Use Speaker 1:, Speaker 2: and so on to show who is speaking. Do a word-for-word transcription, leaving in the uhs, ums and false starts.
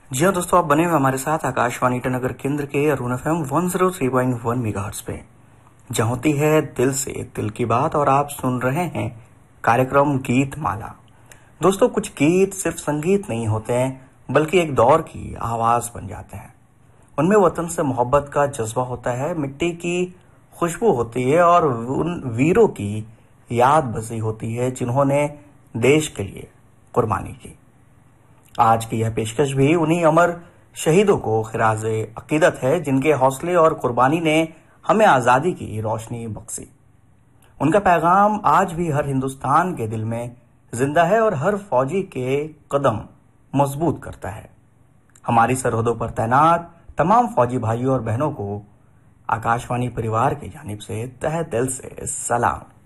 Speaker 1: जी हाँ दोस्तों, आप बने हुए हमारे साथ आकाशवाणी ईटानगर केंद्र के Arun F M one zero three point one megahertz पे, जहाँ होती है दिल से दिल की बात। और आप सुन रहे हैं कार्यक्रम गीत माला। दोस्तों, कुछ गीत सिर्फ संगीत नहीं होते हैं, बल्कि एक दौर की आवाज बन जाते हैं। उनमें वतन से मोहब्बत का जज्बा होता है, मिट्टी की खुशबू होती है और उन वीरों की याद बसी होती है जिन्होंने देश के लिए कुर्बानी की। आज की यह पेशकश भी उन्हीं अमर शहीदों को खिराजे अकीदत है जिनके हौसले और कुर्बानी ने हमें आजादी की रोशनी बख्शी। उनका पैगाम आज भी हर हिंदुस्तान के दिल में जिंदा है और हर फौजी के कदम मजबूत करता है। हमारी सरहदों पर तैनात तमाम फौजी भाइयों और बहनों को आकाशवाणी परिवार की जानिब से तहे दिल से सलाम।